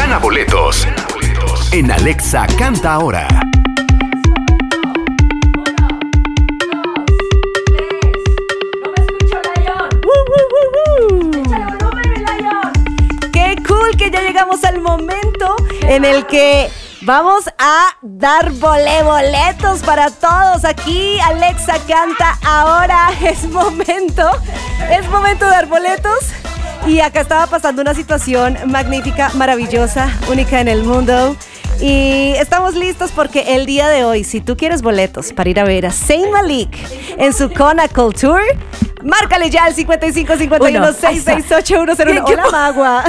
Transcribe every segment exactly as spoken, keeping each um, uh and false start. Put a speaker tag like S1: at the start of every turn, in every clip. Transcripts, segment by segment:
S1: Gana boletos en Alexa Canta Ahora.
S2: ¡Qué cool que ya llegamos al momento en el que vamos a dar vole boletos para todos! Aquí Alexa Canta Ahora. Es momento, es momento de dar boletos. Y acá estaba pasando una situación magnífica, maravillosa, única en el mundo. Y estamos listos porque el día de hoy, si tú quieres boletos para ir a ver a Zayn Malik en su Conacle Tour, márcale ya al cincuenta y cinco cincuenta y uno sesenta y seis ocho uno cero uno. Hola, Magua.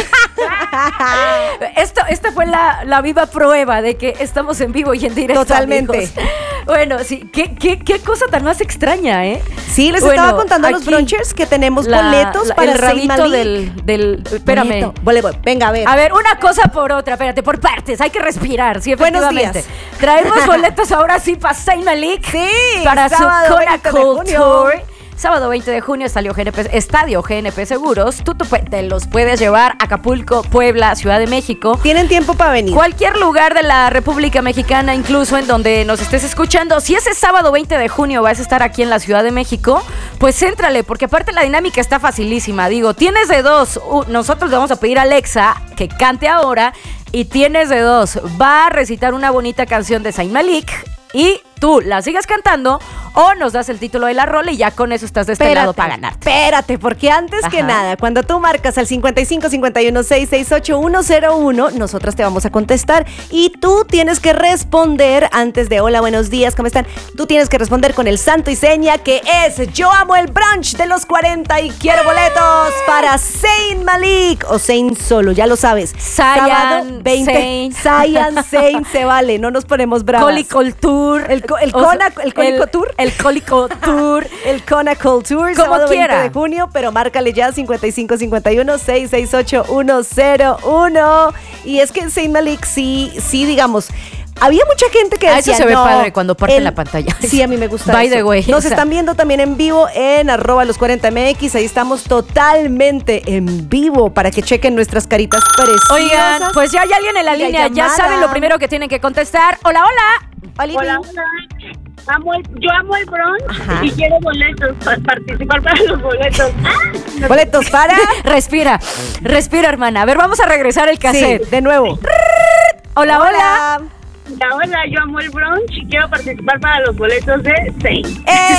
S3: Esto, esta fue la, la viva prueba de que estamos en vivo y en directo.
S2: Totalmente.
S3: Amigos. Bueno, sí, qué, qué, qué cosa tan más extraña, ¿eh?
S2: Sí, les
S3: bueno,
S2: estaba contando a los brunchers que tenemos la, boletos
S3: la,
S2: para
S3: el
S2: Zayn
S3: rabito
S2: Malik.
S3: del, del... Espérame.
S2: Vole, vole. Venga, a ver.
S3: A ver, una cosa por otra, espérate, por partes, hay que respirar, sí,
S2: Buenos
S3: efectivamente.
S2: días.
S3: Traemos boletos ahora sí para Zayn Malik.
S2: Sí,
S3: para su Conacle
S2: Tour.
S3: Sábado veinte de junio, Estadio G N P, Estadio G N P Seguros. Tú te los puedes llevar a Acapulco, Puebla, Ciudad de México.
S2: Tienen tiempo para venir.
S3: Cualquier lugar de la República Mexicana, incluso en donde nos estés escuchando. Si ese sábado veinte de junio vas a estar aquí en la Ciudad de México, pues éntrale, porque aparte la dinámica está facilísima. Digo, tienes de dos. Uh, nosotros le vamos a pedir a Alexa que cante ahora. Y tienes de dos. Va a recitar una bonita canción de Zayn Malik y tú la sigues cantando o nos das el título de la rola y ya con eso estás de este
S2: espérate,
S3: lado para ganar.
S2: Espérate, porque antes Ajá. que nada, cuando tú marcas al cincuenta y cinco cincuenta y uno sesenta y seis ocho uno cero uno, nosotras te vamos a contestar y tú tienes que responder antes de hola, buenos días, ¿cómo están? Tú tienes que responder con el santo y seña que es yo amo el brunch de los cuarenta y quiero boletos para Zayn Malik o Zayn solo, ya lo sabes.
S3: Zayn,
S2: veinte. Zayn, Zayn, se vale, no nos ponemos bravas.
S3: Colicol Tour.
S2: El, co- el, cona, el Cónico Tour.
S3: El Cólico Tour.
S2: El Conacle Tour.
S3: Como
S2: sábado
S3: quiera.
S2: veinte de junio, pero márcale ya cincuenta y cinco cincuenta y uno sesenta y seis ocho uno cero uno. Y es que Zayn Malik sí, sí, digamos... Había mucha gente que decía,
S3: ah, eso se ve
S2: no,
S3: padre cuando parte
S2: el,
S3: la pantalla.
S2: Sí, a mí me gusta
S3: By
S2: eso.
S3: the way.
S2: Nos
S3: o sea,
S2: están viendo también en vivo en arroba los cuarenta M X. Ahí estamos totalmente en vivo para que chequen nuestras caritas preciosas.
S3: Oigan, pues ya hay alguien en la
S2: y
S3: línea. Ya saben lo primero que tienen que contestar. Hola, hola.
S2: Hola,
S4: hola. hola. Amo el, yo amo el brunch.
S2: Ajá.
S4: Y quiero boletos para participar para los boletos. ¡Ah!
S2: Boletos para...
S3: Respira, respira, hermana. A ver, vamos a regresar el cassette.
S2: Sí, de nuevo.
S3: Hola, hola. hola.
S4: Hola, hola, yo amo el brunch y quiero participar para los boletos de Zayn.
S2: ¡Eh!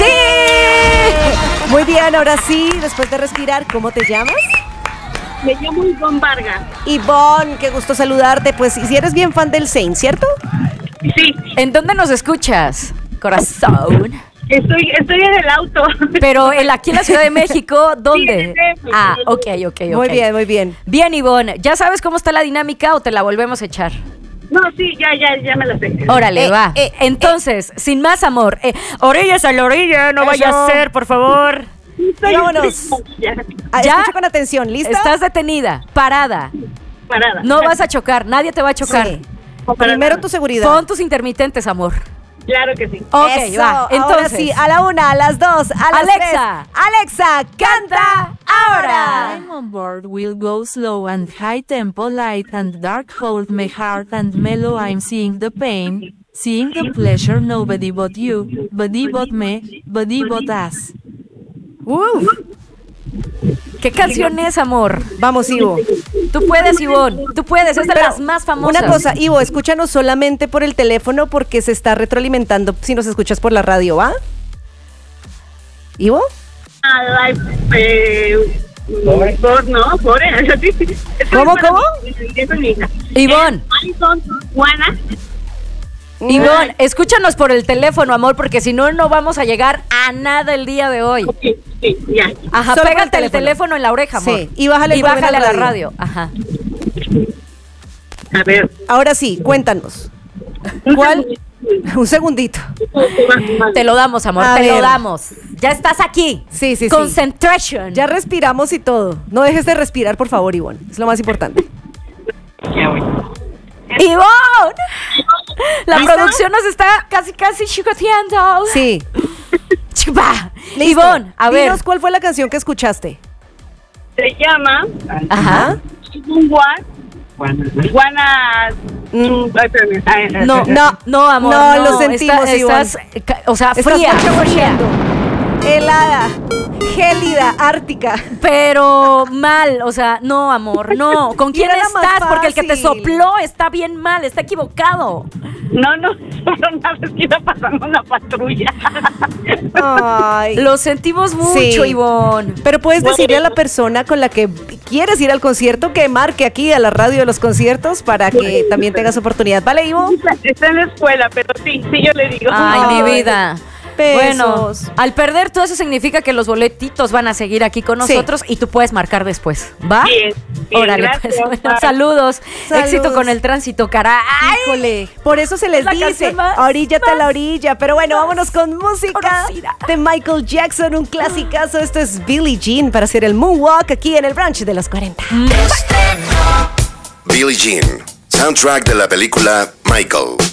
S2: ¡Sí! Muy bien, ahora sí, después de respirar, ¿cómo te llamas?
S4: Me llamo Ivonne Vargas.
S2: Ivonne, qué gusto saludarte. Pues si eres bien fan del Zayn, ¿cierto?
S4: Sí.
S3: ¿En dónde nos escuchas, corazón?
S4: Estoy, estoy en el auto.
S3: Pero el, aquí en la Ciudad de México, ¿dónde?
S4: Sí, sí, sí.
S3: Ah, ok, ok, ok.
S2: Muy bien, muy bien.
S3: Bien, Ivonne, ¿ya sabes cómo está la dinámica o te la volvemos a echar?
S4: No, sí, ya, ya, ya me la sé.
S3: Órale,
S2: Eh,
S3: va.
S2: eh,
S3: Entonces, eh. sin más amor, eh, orillas a la orilla, no
S2: Eso.
S3: vaya a ser, por favor.
S4: Estoy,
S2: Vámonos.
S4: estoy, ya.
S2: Ah,
S3: ¿Ya?
S2: escucha con atención, ¿lista?
S3: Estás detenida, parada.
S4: Parada.
S3: No vas a chocar, nadie te va a chocar.
S2: Sí.
S4: Para
S2: Primero
S4: nada.
S2: tu seguridad.
S3: Pon tus intermitentes, amor.
S4: Claro que sí.
S3: Ok,
S2: Eso,
S3: va. Entonces,
S2: ahora sí, a la una, a las dos, a las
S3: Alexa.
S2: tres. Alexa, canta ahora.
S5: I'm on board will go slow and high tempo, light and dark, hold my heart and mellow. I'm seeing the pain, seeing the pleasure, nobody but you, body but me, body but us.
S2: Uh,
S3: ¿qué canción es, amor?
S2: vamos, Ivo.
S3: Tú puedes, Ivonne. Tú puedes, es de
S2: Pero,
S3: las más famosas.
S2: Una cosa, Ivo, escúchanos solamente por el teléfono porque se está retroalimentando si nos escuchas por la radio, ¿va? ¿Ivo?
S4: Ah, live, eh, por, no, por, eh,
S2: ¿Cómo, cómo?
S4: Eso es mi hija.
S3: Ivonne.
S4: Alison, Juana.
S3: Ivonne, escúchanos por el teléfono, amor, porque si no, no vamos a llegar a nada el día de hoy.
S4: Sí, sí, ya.
S3: Ajá,
S2: Solo por
S3: pégate
S2: el
S3: el
S2: teléfono.
S3: teléfono en la oreja, amor.
S2: Sí, y bájale el
S3: y
S2: volumen
S3: bájale
S2: a
S3: a
S2: la
S3: la
S2: radio.
S3: radio. Ajá.
S4: A ver.
S2: Ahora sí, cuéntanos. ¿Cuál? Un segundito.
S3: Te lo damos, amor,
S2: A
S3: te
S2: ver.
S3: lo damos. Ya estás aquí.
S2: Sí, sí, sí.
S3: Concentration.
S2: Ya respiramos y todo. No dejes de respirar, por favor, Ivonne. Es lo más importante.
S4: Ya voy.
S3: ¡Ivonne! La
S2: ¿Lista?
S3: producción nos está casi, casi chicoteando.
S2: Sí.
S3: Chipa.
S2: Listo.
S3: Ivonne, a ver.
S2: Dinos cuál fue la canción que escuchaste.
S4: Se llama
S3: Ajá.
S4: One Iguana. Mm, ay, espérame. Ay, ay,
S3: No,
S4: ay,
S3: no, no, amor.
S2: No,
S3: No,
S2: lo sentimos,
S3: Está-
S2: Ivonne.
S3: estás, eh, ca- o sea,
S2: Estás
S3: fría,
S2: mucho
S3: fría.
S2: helada, gélida, ártica.
S3: Pero mal, o sea, no, amor, no. ¿Con quién
S2: Era la más
S3: estás? Porque el que te
S2: fácil.
S3: sopló está bien mal, está equivocado.
S4: No, no, solo una vez que iba pasando una patrulla.
S2: Ay.
S3: Lo sentimos mucho,
S2: Sí.
S3: Ivonne.
S2: Pero puedes decirle a la persona con la que quieres ir al concierto que marque aquí a la radio de los conciertos para que también tengas oportunidad. ¿Vale, Ivo?
S4: Está en la escuela, pero sí, sí, yo le digo.
S3: Ay,
S2: Ay,
S3: mi vida.
S2: besos.
S3: Bueno, al perder todo eso significa que los boletitos van a seguir aquí con
S2: Sí.
S3: nosotros y tú puedes marcar después, ¿va?
S4: Bien, bien,
S3: Órale,
S4: gracias,
S3: pues, bueno,
S4: bye.
S3: saludos.
S2: Saludos.
S3: Éxito con el tránsito, cara. ¡Ay!
S2: Híjole, por eso se les
S3: Es la
S2: dice,
S3: canción más-
S2: oríllate a la
S3: más-
S2: orilla. Pero bueno, vámonos con música
S3: conocida.
S2: de Michael Jackson, un clasicazo. Esto es Billie Jean para hacer el moonwalk aquí en el brunch de los cuarenta.
S6: Billie Jean, soundtrack de la película Michael.